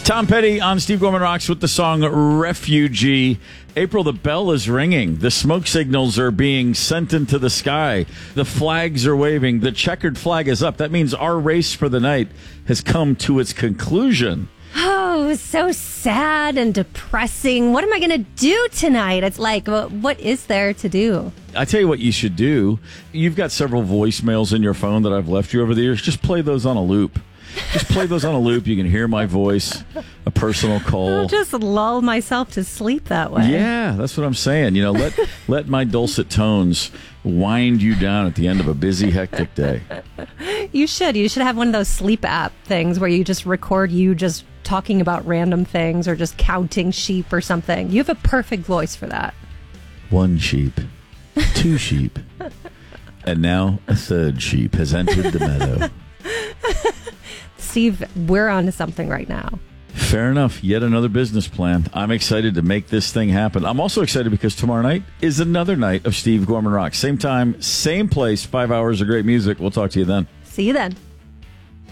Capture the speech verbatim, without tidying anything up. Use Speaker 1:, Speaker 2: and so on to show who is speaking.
Speaker 1: Tom Petty on Steve Gorman Rocks with the song Refugee. April, the bell is ringing. The smoke signals are being sent into the sky. The flags are waving. The checkered flag is up. That means our race for the night has come to its conclusion.
Speaker 2: Oh, so sad and depressing. What am I going to do tonight? It's like, what is there to do?
Speaker 1: I tell you what you should do. You've got several voicemails in your phone that I've left you over the years. Just play those on a loop. Just play those on a loop. You can hear my voice, a personal call.
Speaker 2: I'll just lull myself to sleep that way.
Speaker 1: Yeah, that's what I'm saying. You know, let let my dulcet tones wind you down at the end of a busy, hectic day.
Speaker 2: You should. You should have one of those sleep app things where you just record you just talking about random things or just counting sheep or something. You have a perfect voice for that.
Speaker 1: One sheep, two sheep, and now a third sheep has entered the meadow.
Speaker 2: Steve, we're on to something right now.
Speaker 1: Fair enough. Yet another business plan. I'm excited to make this thing happen. I'm also excited because tomorrow night is another night of Steve Gorman Rocks. Same time, same place, five hours of great music. We'll talk to you then.
Speaker 2: See you then.